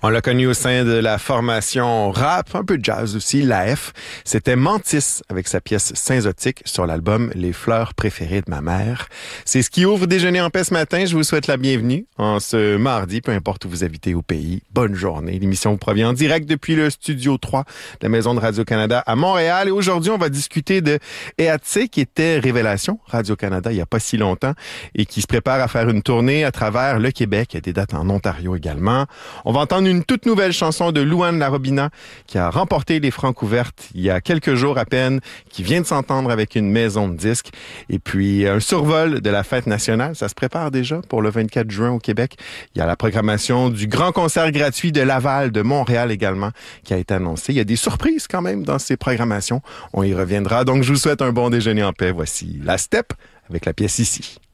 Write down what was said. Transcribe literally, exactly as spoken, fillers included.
On l'a connu au sein de la formation rap, un peu de jazz aussi, l'A F. C'était Mantis avec sa pièce Synzotique sur l'album Les fleurs préférées de ma mère. C'est ce qui ouvre Déjeuner en paix ce matin. Je vous souhaite la bienvenue en ce mardi, peu importe où vous habitez au pays. Bonne journée. L'émission vous provient en direct depuis le studio trois de la Maison de Radio-Canada à Montréal. Et aujourd'hui, on va discuter de Eatse, qui était Révélation Radio-Canada il n'y a pas si longtemps et qui se prépare à faire une tournée à travers le Québec. Il y a des dates en Ontario également. On va entendre une toute nouvelle chanson de Louane Larobina qui a remporté les Francs ouvertes il y a quelques jours à peine, qui vient de s'entendre avec une maison de disques. Et puis un survol de la fête nationale, ça se prépare déjà pour le vingt-quatre juin au Québec. Il y a la programmation du grand concert gratuit de Laval, de Montréal également, qui a été annoncé. Il y a des surprises quand même dans ces programmations. On y reviendra. Donc je vous souhaite un bon déjeuner en paix. Voici La Step avec la pièce Ici.